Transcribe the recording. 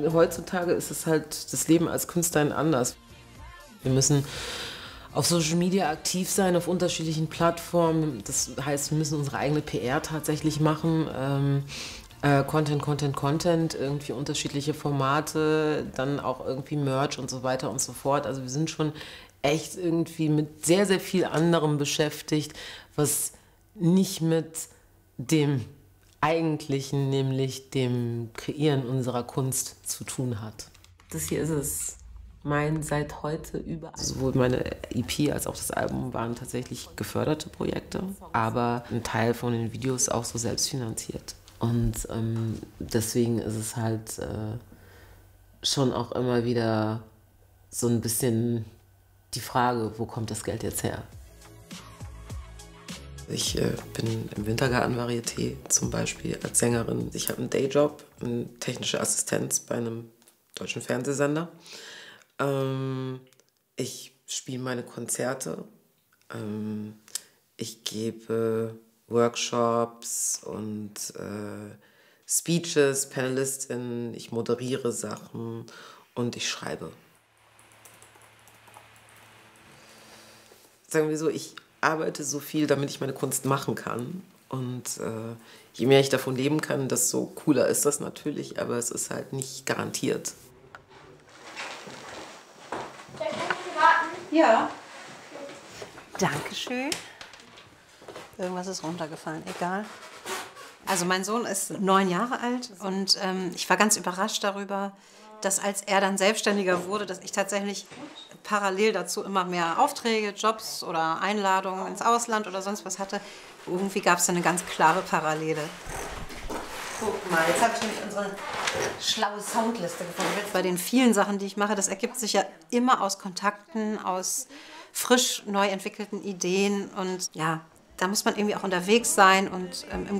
Heutzutage ist es halt das Leben als Künstlerin anders. Wir müssen auf Social Media aktiv sein, auf unterschiedlichen Plattformen. Das heißt, wir müssen unsere eigene PR tatsächlich machen. Content, irgendwie unterschiedliche Formate, dann auch irgendwie Merch und so weiter und so fort. Also wir sind schon echt irgendwie mit sehr, sehr viel anderem beschäftigt, was nicht mit dem Eigentlichen, nämlich dem Kreieren unserer Kunst zu tun hat. Das hier ist es. Mein seit heute überall. Sowohl meine EP als auch das Album waren tatsächlich geförderte Projekte, aber ein Teil von den Videos auch so selbstfinanziert. Und deswegen ist es halt schon auch immer wieder so ein bisschen die Frage, wo kommt das Geld jetzt her? Ich bin im Wintergarten-Varieté zum Beispiel als Sängerin. Ich habe einen Dayjob, eine technische Assistenz bei einem deutschen Fernsehsender. Ich spiele meine Konzerte. Ich gebe Workshops und Speeches, Panelistin. Ich moderiere Sachen und ich schreibe. Sagen wir so, ich arbeite so viel, damit ich meine Kunst machen kann. Und je mehr ich davon leben kann, desto cooler ist das natürlich, aber es ist halt nicht garantiert. Ja. Dankeschön. Irgendwas ist runtergefallen, egal. Also mein Sohn ist 9 Jahre alt und ich war ganz überrascht darüber, dass als er dann selbstständiger wurde, dass ich tatsächlich parallel dazu immer mehr Aufträge, Jobs oder Einladungen ins Ausland oder sonst was hatte. Irgendwie gab es da eine ganz klare Parallele. Guck mal, jetzt habe ich nämlich unsere schlaue Soundliste gefunden. Bei den vielen Sachen, die ich mache, das ergibt sich ja immer aus Kontakten, aus frisch neu entwickelten Ideen. Und ja, da muss man irgendwie auch unterwegs sein und im